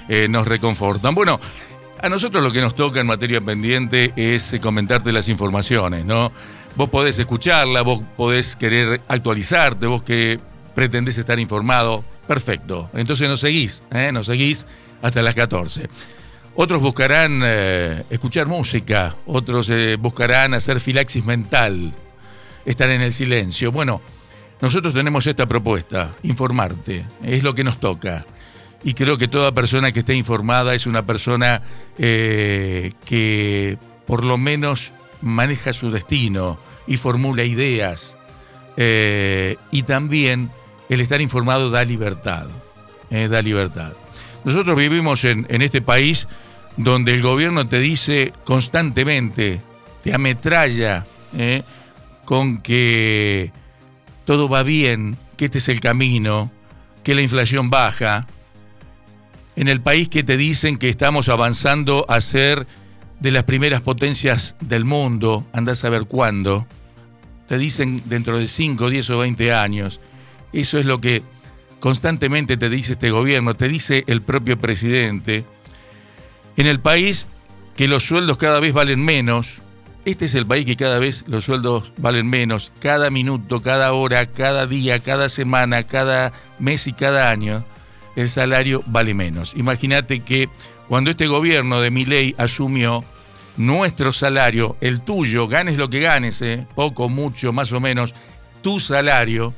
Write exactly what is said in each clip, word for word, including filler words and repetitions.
eh, nos reconfortan. Bueno, a nosotros lo que nos toca en materia pendiente es eh, comentarte las informaciones, ¿no? Vos podés escucharla, vos podés querer actualizarte, vos que pretendés estar informado, perfecto. Entonces nos seguís, ¿eh? Nos seguís hasta las catorce. Otros buscarán eh, escuchar música, otros eh, buscarán hacer filaxis mental, estar en el silencio. Bueno, nosotros tenemos esta propuesta, informarte, es lo que nos toca. Y creo que toda persona que esté informada es una persona eh, que por lo menos maneja su destino y formula ideas. Eh, y también el estar informado da libertad, eh, da libertad. Nosotros vivimos en, en este país donde el gobierno te dice constantemente, te ametralla eh, con que todo va bien, que este es el camino, que la inflación baja. En el país que te dicen que estamos avanzando a ser de las primeras potencias del mundo, andás a ver cuándo. Te dicen dentro de cinco, diez o veinte años. Eso es lo que constantemente te dice este gobierno, te dice el propio presidente. En el país que los sueldos cada vez valen menos, este es el país que cada vez los sueldos valen menos, cada minuto, cada hora, cada día, cada semana, cada mes y cada año, el salario vale menos. Imagínate que cuando este gobierno de Milei asumió, nuestro salario, el tuyo, ganes lo que ganes, eh, poco, mucho, más o menos, tu salario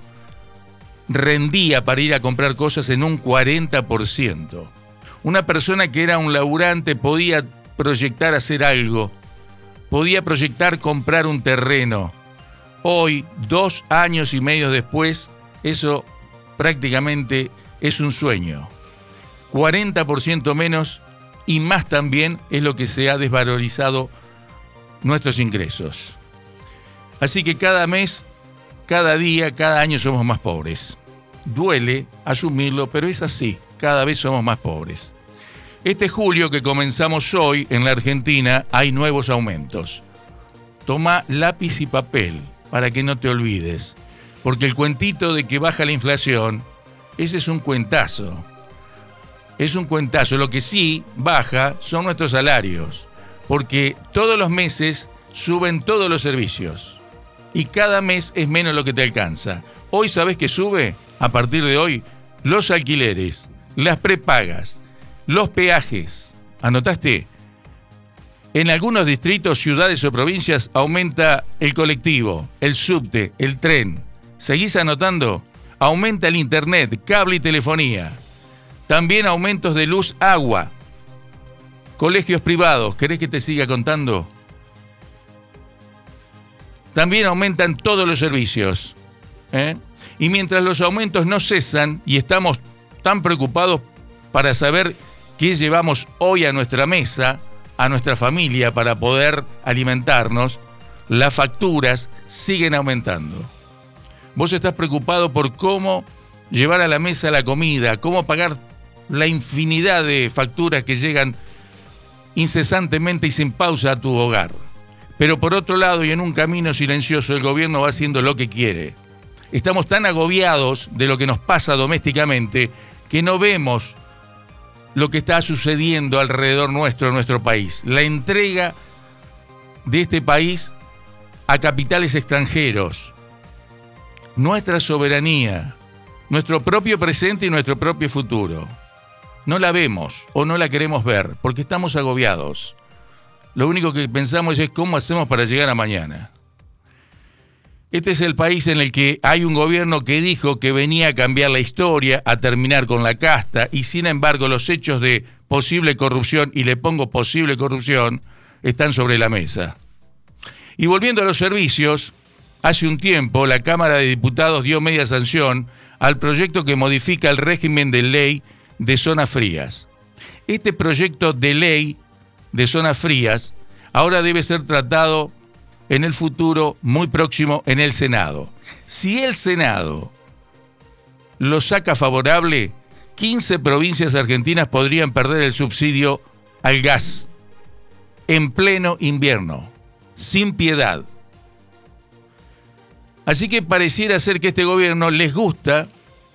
rendía para ir a comprar cosas en un cuarenta por ciento. Una persona que era un laburante podía proyectar hacer algo, podía proyectar comprar un terreno. Hoy, dos años y medio después, eso prácticamente es un sueño. cuarenta por ciento menos y más también es lo que se ha desvalorizado nuestros ingresos. Así que cada mes, cada día, cada año somos más pobres. Duele asumirlo, pero es así, cada vez somos más pobres. Este julio que comenzamos hoy en la Argentina hay nuevos aumentos. Toma lápiz y papel para que no te olvides, porque el cuentito de que baja la inflación, ese es un cuentazo. Es un cuentazo. Lo que sí baja son nuestros salarios, porque todos los meses suben todos los servicios y cada mes es menos lo que te alcanza. Hoy, ¿sabés qué sube? A partir de hoy, los alquileres, las prepagas, los peajes. ¿Anotaste? En algunos distritos, ciudades o provincias aumenta el colectivo, el subte, el tren. ¿Seguís anotando? Aumenta el internet, cable y telefonía. También aumentos de luz, agua. Colegios privados, ¿querés que te siga contando? También aumentan todos los servicios. ¿eh? Y mientras los aumentos no cesan y estamos tan preocupados para saber qué llevamos hoy a nuestra mesa, a nuestra familia para poder alimentarnos, las facturas siguen aumentando. Vos estás preocupado por cómo llevar a la mesa la comida, cómo pagar la infinidad de facturas que llegan incesantemente y sin pausa a tu hogar. Pero por otro lado, y en un camino silencioso, el gobierno va haciendo lo que quiere. Estamos tan agobiados de lo que nos pasa domésticamente que no vemos lo que está sucediendo alrededor nuestro, en nuestro país. La entrega de este país a capitales extranjeros. Nuestra soberanía, nuestro propio presente y nuestro propio futuro. No la vemos o no la queremos ver porque estamos agobiados. Lo único que pensamos es cómo hacemos para llegar a mañana. Este es el país en el que hay un gobierno que dijo que venía a cambiar la historia, a terminar con la casta, y sin embargo los hechos de posible corrupción, y le pongo posible corrupción, están sobre la mesa. Y volviendo a los servicios, hace un tiempo la Cámara de Diputados dio media sanción al proyecto que modifica el régimen de ley de zonas frías. Este proyecto de ley de zonas frías ahora debe ser tratado en el futuro muy próximo en el Senado. Si el Senado lo saca favorable, quince provincias argentinas podrían perder el subsidio al gas en pleno invierno, sin piedad. Así que pareciera ser que este gobierno les gusta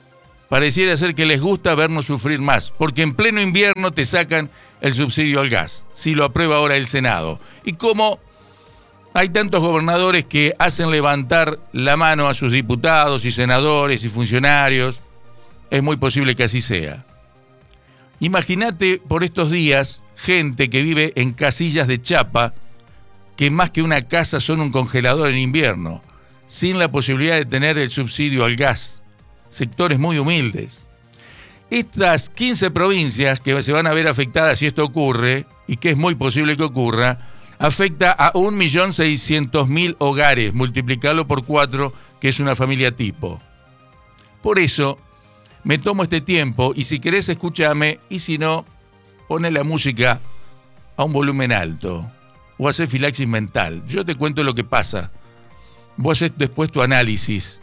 pareciera ser que les gusta vernos sufrir más, porque en pleno invierno te sacan el subsidio al gas, si lo aprueba ahora el Senado. Y como hay tantos gobernadores que hacen levantar la mano a sus diputados y senadores y funcionarios, es muy posible que así sea. Imagínate por estos días gente que vive en casillas de chapa, que más que una casa son un congelador en invierno, sin la posibilidad de tener el subsidio al gas. Sectores muy humildes. Estas quince provincias que se van a ver afectadas si esto ocurre, y que es muy posible que ocurra, afecta a un millón seiscientos mil hogares, multiplicarlo por cuatro, que es una familia tipo. Por eso, me tomo este tiempo, y si querés escúchame, y si no, poné la música a un volumen alto, o hacer filaxis mental. Yo te cuento lo que pasa, vos haces después tu análisis.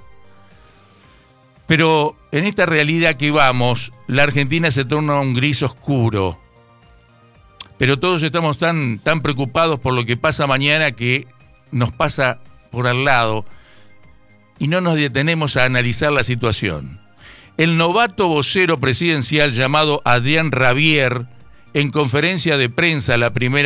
Pero en esta realidad que vamos, la Argentina se torna un gris oscuro. Pero todos estamos tan, tan preocupados por lo que pasa mañana que nos pasa por al lado y no nos detenemos a analizar la situación. El novato vocero presidencial llamado Adrián Rabier, en conferencia de prensa la primera